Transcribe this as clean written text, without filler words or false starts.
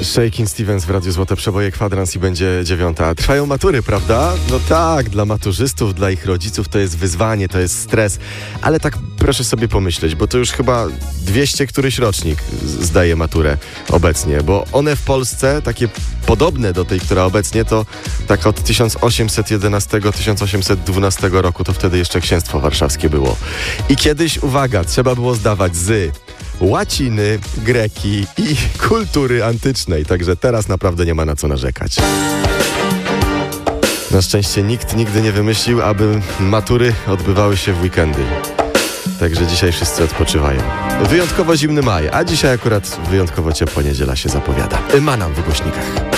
Shakin' Stevens w Radiu Złote Przeboje, kwadrans i będzie 9. Trwają matury, prawda? No tak, dla maturzystów, dla ich rodziców to jest wyzwanie, to jest stres. Ale tak proszę sobie pomyśleć, bo to już chyba 200 któryś rocznik zdaje maturę obecnie, bo one w Polsce, takie podobne do tej, która obecnie, to tak od 1811-1812 roku, to wtedy jeszcze księstwo warszawskie było. I kiedyś, uwaga, trzeba było zdawać z łaciny, greki i kultury antycznej, także teraz naprawdę nie ma na co narzekać. Na szczęście nikt nigdy nie wymyślił, aby matury odbywały się w weekendy. Także dzisiaj wszyscy odpoczywają. Wyjątkowo zimny maj, a dzisiaj akurat wyjątkowo ciepła niedziela się zapowiada. Ma nam w głośnikach.